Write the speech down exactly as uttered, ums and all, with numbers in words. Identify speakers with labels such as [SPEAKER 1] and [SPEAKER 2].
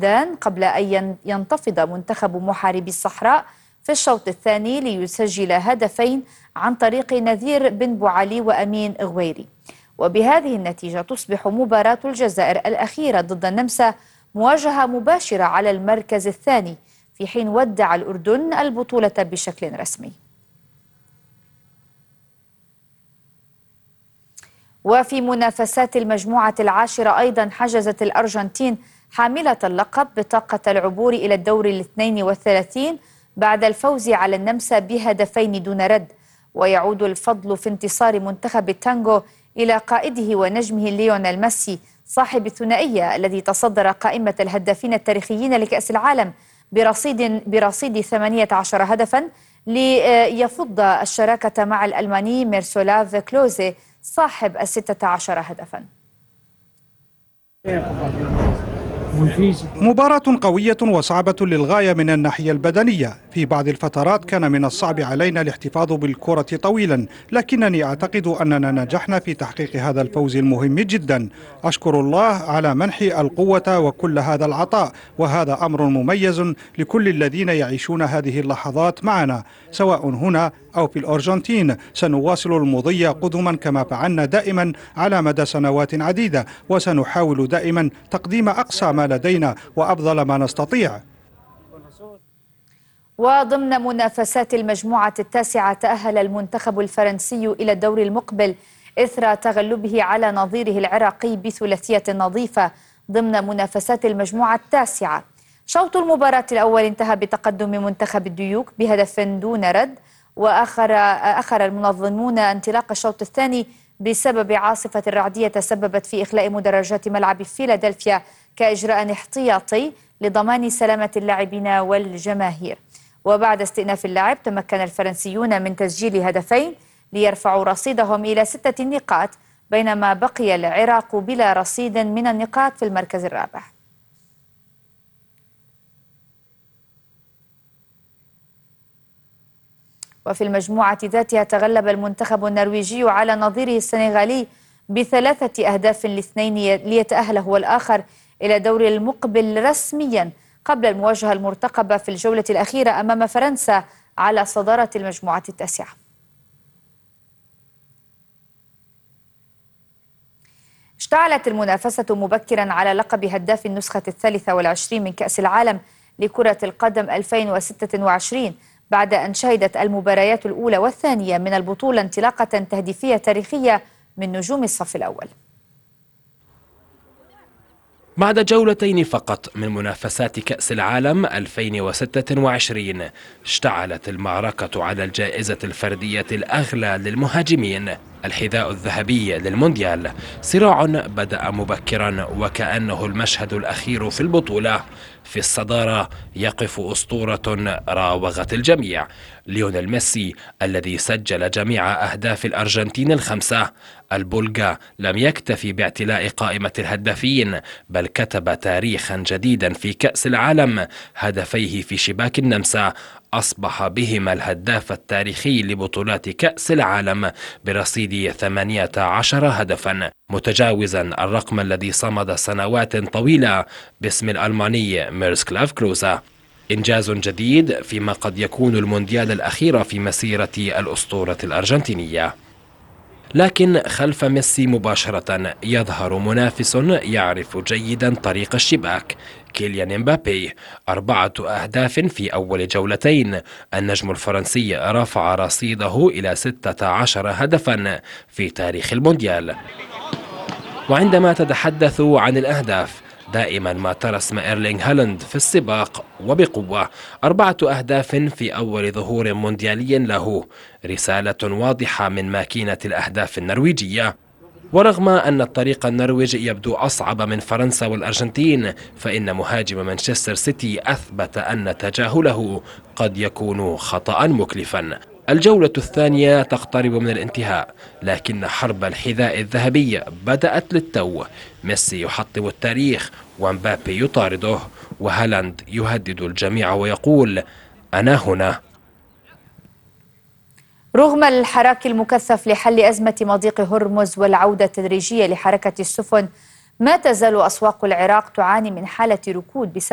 [SPEAKER 1] السودان قبل أن ينتفض منتخب محاربي الصحراء في الشوط الثاني ليسجل هدفين عن طريق نذير بن بوعلي وأمين غويري. وبهذه النتيجة تصبح مباراة الجزائر الأخيرة ضد النمسا مواجهة مباشرة على المركز الثاني، في حين ودع الأردن البطولة بشكل رسمي. وفي منافسات المجموعة العاشرة أيضا حجزت الأرجنتين حاملة اللقب بطاقة العبور إلى الدور الاثنين والثلاثين بعد الفوز على النمسا بهدفين دون رد. ويعود الفضل في انتصار منتخب التانغو إلى قائده ونجمه ليونيل ميسي صاحب الثنائية الذي تصدر قائمة الهدافين التاريخيين لكأس العالم برصيد برصيد ثمانية عشر هدفا، ليفض الشراكة مع الألماني ميرسولاف كلوزي صاحب الستة عشر هدفا.
[SPEAKER 2] مباراة قوية وصعبة للغاية من الناحية البدنية. في بعض الفترات كان من الصعب علينا الاحتفاظ بالكرة طويلا، لكنني أعتقد أننا نجحنا في تحقيق هذا الفوز المهم جدا. أشكر الله على منح القوة وكل هذا العطاء، وهذا أمر مميز لكل الذين يعيشون هذه اللحظات معنا سواء هنا أو في الأرجنتين. سنواصل المضي قدما كما فعلنا دائما على مدى سنوات عديدة، وسنحاول دائما تقديم أقصى ما لدينا وأفضل ما نستطيع.
[SPEAKER 1] وضمن منافسات المجموعة التاسعة تأهل المنتخب الفرنسي إلى الدور المقبل إثر تغلبه على نظيره العراقي بثلاثية نظيفة ضمن منافسات المجموعة التاسعة. شوط المباراة الأول انتهى بتقدم منتخب الديوك بهدف دون رد، وآخر أخر المنظمون انطلاق الشوط الثاني بسبب عاصفة رعدية تسببت في إخلاء مدرجات ملعب فيلادلفيا كإجراء احتياطي لضمان سلامة اللاعبين والجماهير. وبعد استئناف اللعب تمكن الفرنسيون من تسجيل هدفين ليرفعوا رصيدهم إلى ستة نقاط، بينما بقي العراق بلا رصيد من النقاط في المركز الرابع. وفي المجموعة ذاتها تغلب المنتخب النرويجي على نظيره السنغالي بثلاثة أهداف لاثنين ليتأهل هو الآخر إلى دور المقبل رسميا قبل المواجهة المرتقبة في الجولة الأخيرة أمام فرنسا على صدارة المجموعة التاسعة. اشتعلت المنافسة مبكرا على لقب هداف النسخة الثالثة والعشرين من كأس العالم لكرة القدم ألفين وستة وعشرين بعد أن شهدت المباريات الأولى والثانية من البطولة انطلاقة تهديفية تاريخية من نجوم الصف الأول.
[SPEAKER 3] بعد جولتين فقط من منافسات كأس العالم ألفين وستة وعشرين اشتعلت المعركة على الجائزة الفردية الأغلى للمهاجمين، الحذاء الذهبي للمونديال. صراع بدأ مبكرا وكأنه المشهد الأخير في البطولة. في الصدارة يقف أسطورة راوغت الجميع، ليونيل ميسي الذي سجل جميع أهداف الأرجنتين الخمسة. البولغا لم يكتفي باعتلاء قائمة الهدافين، بل كتب تاريخا جديدا في كأس العالم. هدفيه في شباك النمسا أصبح بهما الهداف التاريخي لبطولات كأس العالم برصيد ثمانية عشر هدفا، متجاوزا الرقم الذي صمد سنوات طويلة باسم الألماني ميرسولاف كلوزا. إنجاز جديد فيما قد يكون المونديال الأخير في مسيرة الأسطورة الأرجنتينية. لكن خلف ميسي مباشرة يظهر منافس يعرف جيدا طريق الشباك، كيليان امبابي. أربعة أهداف في أول جولتين. النجم الفرنسي رفع رصيده إلى ستة عشر هدفا في تاريخ المونديال. وعندما تتحدث عن الأهداف دائما ما ترى اسم إيرلينغ هالاند في السباق وبقوة. أربعة أهداف في أول ظهور مونديالي له، رسالة واضحة من ماكينة الأهداف النرويجية. ورغم أن الطريق النرويجي يبدو أصعب من فرنسا والأرجنتين، فإن مهاجم مانشستر سيتي أثبت أن تجاهله قد يكون خطأ مكلفا. الجولة الثانية تقترب من الانتهاء، لكن حرب الحذاء الذهبي بدأت للتو. ميسي يحطم التاريخ ومبابي يطارده، وهالاند يهدد الجميع ويقول أنا هنا.
[SPEAKER 1] رغم الحراك المكثف لحل أزمة مضيق هرمز والعودة التدريجية لحركة السفن، ما تزال أسواق العراق تعاني من حالة ركود بسبب